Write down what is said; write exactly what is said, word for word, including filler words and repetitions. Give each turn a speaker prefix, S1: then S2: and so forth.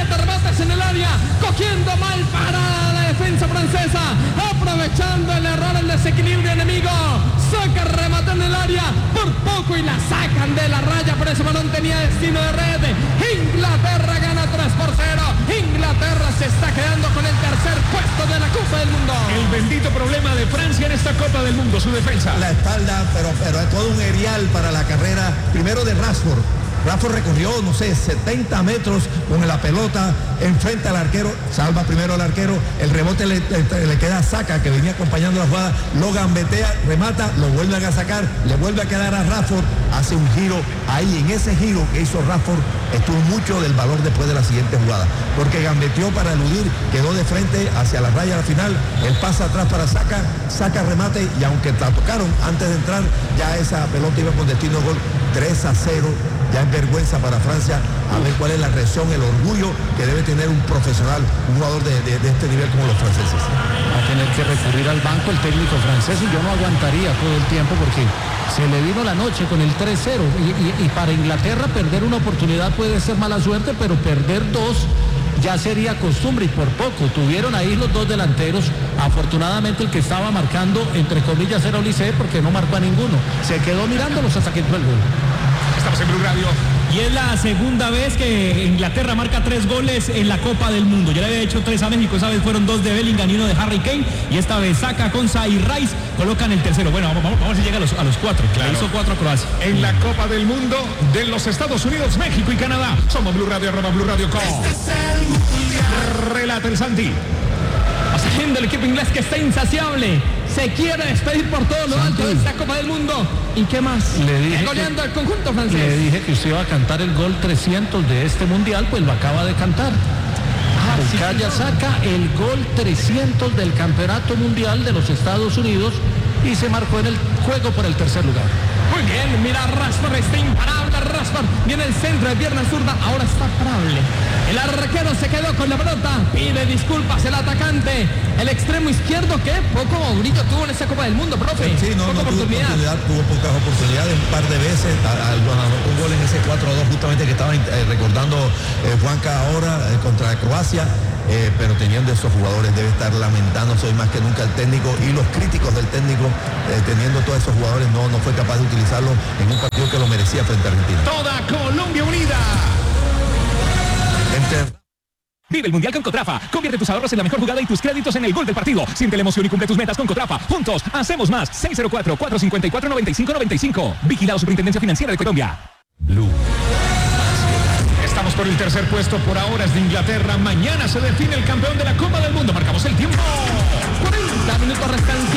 S1: mete remates en el área, cogiendo mal para la defensa francesa, aprovechando el error, el desequilibrio enemigo, saca remate en el área, por poco y la sacan de la raya, pero ese balón tenía destino de red. Inglaterra gana tres por cero, Inglaterra se está quedando con el tercer puesto de la Copa del Mundo.
S2: El bendito problema de Francia en esta Copa del Mundo, su defensa.
S3: La espalda, pero, pero es todo un erial para la carrera, primero de Rashford. Rashford recorrió, no sé, setenta metros con la pelota enfrente al arquero, salva primero al arquero, el rebote le, le, le queda a Saka, que venía acompañando la jugada, lo gambetea, remata, lo vuelven a sacar, le vuelve a quedar a Rashford, hace un giro, ahí en ese giro que hizo Rashford estuvo mucho del valor después de la siguiente jugada, porque gambeteó para eludir, quedó de frente hacia la raya al final, él pasa atrás para Saka, Saka remate, y aunque la tocaron antes de entrar, ya esa pelota iba con destino de gol. Tres a cero, ya es vergüenza para Francia, a ver cuál es la reacción, el orgullo que debe tener un profesional, un jugador de, de, de este nivel como los franceses.
S4: Va a tener que recurrir al banco el técnico francés, y yo no aguantaría todo el tiempo porque se le vino la noche con el tres cero, y, y, y para Inglaterra perder una oportunidad puede ser mala suerte, pero perder dos ya sería costumbre, y por poco. Tuvieron ahí los dos delanteros, afortunadamente el que estaba marcando, entre comillas, era Olise, porque no marcó a ninguno, se quedó mirándolos hasta que entró el gol.
S2: Estamos en Blue Radio.
S5: Y es la segunda vez que Inglaterra marca tres goles en la Copa del Mundo. Ya le había hecho tres a México, esa vez fueron dos de Bellingham y uno de Harry Kane, y esta vez Saka, Konsa y Rice colocan el tercero. Bueno, vamos, vamos, vamos a ver si llega a los, a los cuatro. Claro. Le hizo cuatro a Croacia.
S2: En la Copa del Mundo de los Estados Unidos, México y Canadá. Somos Blue Radio, arroba Blue Radio com. Relata el Santi.
S1: Haciendo el equipo inglés que está insaciable, se quiere despedir por todo lo alto de esta Copa del Mundo. ¿Y qué más?
S4: Le dije
S1: goleando
S4: que,
S1: al conjunto francés.
S4: Le dije que usted iba a cantar el gol trescientos de este mundial, pues lo acaba de cantar. Ah, Bukayo sí, Saka, el gol trescientos del campeonato mundial de los Estados Unidos, y se marcó en el juego por el tercer lugar.
S1: Muy bien, mira, Rashford está imparable, Rashford viene el centro de pierna zurda, ahora está parable. El arquero se quedó con la pelota, pide disculpas el atacante, el extremo izquierdo que poco brillo tuvo en esa Copa del Mundo, profe.
S3: Sí, no,
S1: poca
S3: no
S1: oportunidad.
S3: tuvo oportunidad, tuvo pocas oportunidades, un par de veces, un gol en ese cuatro a dos justamente que estaba eh, recordando eh, Juanca ahora eh, contra Croacia. Eh, pero teniendo esos jugadores debe estar lamentándose hoy más que nunca el técnico y los críticos del técnico, eh, teniendo todos esos jugadores, no, no fue capaz de utilizarlo en un partido que lo merecía frente a Argentina.
S2: Toda Colombia unida.
S3: Entre...
S5: Vive el Mundial con Cotrafa. Convierte tus ahorros en la mejor jugada y tus créditos en el gol del partido. Siente la emoción y cumple tus metas con Cotrafa. Juntos, hacemos más. seis cero cuatro, cuatro cinco cuatro, nueve cinco nueve cinco. Vigilado Superintendencia Financiera de Colombia.
S2: Blue. Estamos por el tercer puesto, por ahora es de Inglaterra. Mañana se define el campeón de la Copa del Mundo. Marcamos el tiempo.
S1: cuarenta minutos restantes